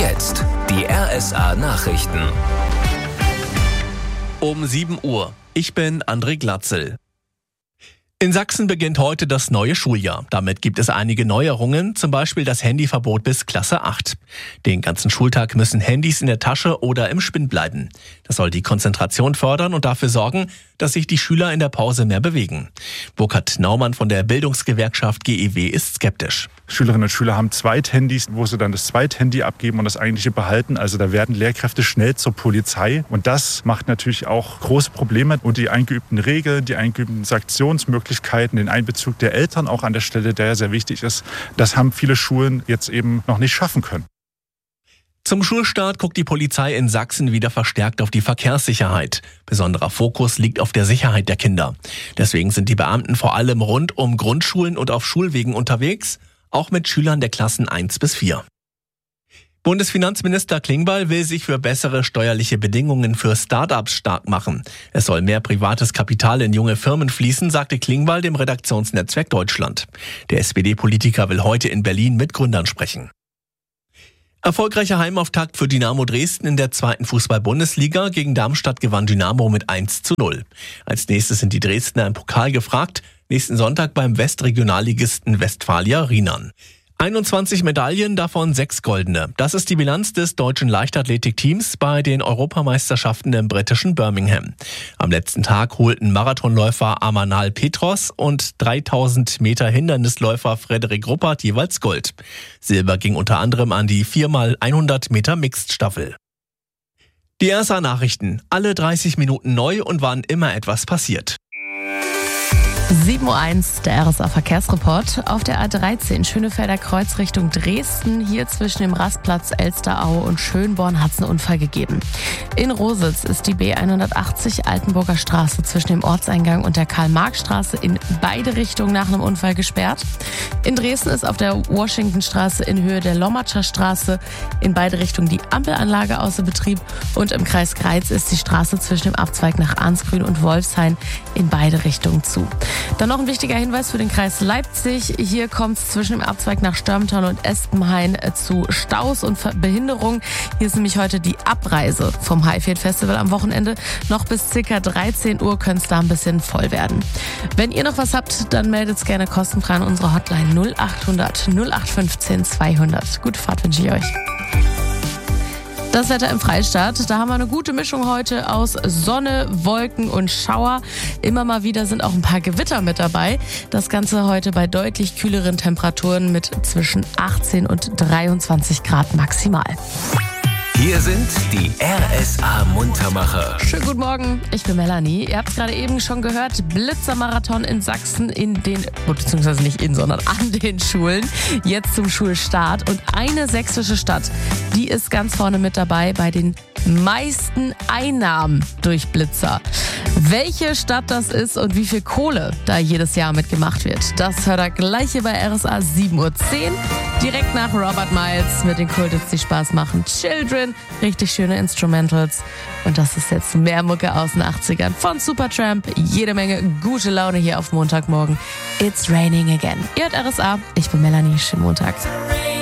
jetzt die RSA Nachrichten. Um 7 Uhr. Ich bin André Glatzel. In Sachsen beginnt heute das neue Schuljahr. Damit gibt es einige Neuerungen, zum Beispiel das Handyverbot bis Klasse 8. Den ganzen Schultag müssen Handys in der Tasche oder im Spind bleiben. Das soll die Konzentration fördern und dafür sorgen, dass sich die Schüler in der Pause mehr bewegen. Burkhard Naumann von der Bildungsgewerkschaft GEW ist skeptisch. Schülerinnen und Schüler haben Zweithandys, wo sie dann das Zweithandy abgeben und das eigentliche behalten. Also da werden Lehrkräfte schnell zur Polizei. Und das macht natürlich auch große Probleme. Und die eingeübten Regeln, die eingeübten Sanktionsmöglichkeiten, den Einbezug der Eltern auch an der Stelle, der sehr wichtig ist, das haben viele Schulen jetzt eben noch nicht schaffen können. Zum Schulstart guckt die Polizei in Sachsen wieder verstärkt auf die Verkehrssicherheit. Besonderer Fokus liegt auf der Sicherheit der Kinder. Deswegen sind die Beamten vor allem rund um Grundschulen und auf Schulwegen unterwegs, auch mit Schülern der Klassen 1 bis 4. Bundesfinanzminister Klingbeil will sich für bessere steuerliche Bedingungen für Start-ups stark machen. Es soll mehr privates Kapital in junge Firmen fließen, sagte Klingbeil dem Redaktionsnetzwerk Deutschland. Der SPD-Politiker will heute in Berlin mit Gründern sprechen. Erfolgreicher Heimauftakt für Dynamo Dresden in der 2. Fußball-Bundesliga. Gegen Darmstadt gewann Dynamo mit 1:0. Als nächstes sind die Dresdner im Pokal gefragt. Nächsten Sonntag beim Westregionalligisten Westfalia Rienan. 21 Medaillen, davon 6 goldene. Das ist die Bilanz des deutschen Leichtathletikteams bei den Europameisterschaften im britischen Birmingham. Am letzten Tag holten Marathonläufer Amanal Petros und 3000 Meter Hindernisläufer Frederik Ruppert jeweils Gold. Silber ging unter anderem an die 4x100 Meter Mixed-Staffel. Die RSA Nachrichten, alle 30 Minuten neu und wann immer etwas passiert. 7:01 Uhr, der RSA Verkehrsreport. Auf der A13 Schönefelder Kreuz Richtung Dresden. Hier zwischen dem Rastplatz Elsteraue und Schönborn hat es einen Unfall gegeben. In Rositz ist die B180 Altenburger Straße zwischen dem Ortseingang und der Karl-Marx-Straße in beide Richtungen nach einem Unfall gesperrt. In Dresden ist auf der Washingtonstraße in Höhe der Lommatscher Straße in beide Richtungen die Ampelanlage außer Betrieb. Und im Kreis Greiz ist die Straße zwischen dem Abzweig nach Arnsgrün und Wolfshain in beide Richtungen zu. Dann noch ein wichtiger Hinweis für den Kreis Leipzig. Hier kommt es zwischen dem Abzweig nach Störmtown und Espenhain zu Staus und Behinderung. Hier ist nämlich heute die Abreise vom Highfield Festival am Wochenende. Noch bis ca. 13 Uhr könnte es da ein bisschen voll werden. Wenn ihr noch was habt, dann meldet es gerne kostenfrei an unsere Hotline 0800 0815 200. Gute Fahrt wünsche ich euch. Das Wetter im Freistaat, da haben wir eine gute Mischung heute aus Sonne, Wolken und Schauer. Immer mal wieder sind auch ein paar Gewitter mit dabei. Das Ganze heute bei deutlich kühleren Temperaturen mit zwischen 18 und 23 Grad maximal. Hier sind die RSA-Muntermacher. Schönen guten Morgen, ich bin Melanie. Ihr habt es gerade eben schon gehört, Blitzermarathon in Sachsen beziehungsweise nicht sondern an den Schulen. Jetzt zum Schulstart. Und eine sächsische Stadt, die ist ganz vorne mit dabei bei den meisten Einnahmen durch Blitzer. Welche Stadt das ist und wie viel Kohle da jedes Jahr mitgemacht wird, das hört ihr gleich hier bei RSA 7:10 Uhr. Direkt nach Robert Miles mit den Kultits, die Spaß machen. Children, richtig schöne Instrumentals. Und das ist jetzt mehr Mucke aus den 80ern von Supertramp. Jede Menge gute Laune hier auf Montagmorgen. It's raining again. Ihr hört RSA, ich bin Melanie. Schönen Montag.